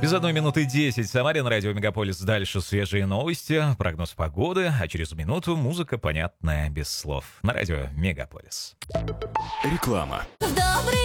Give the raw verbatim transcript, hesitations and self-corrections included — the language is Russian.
Без одной минуты десять. Самарин, радио Мегаполис. Дальше свежие новости, прогноз погоды, а через минуту музыка, понятная без слов. На радио Мегаполис. Реклама. В добрый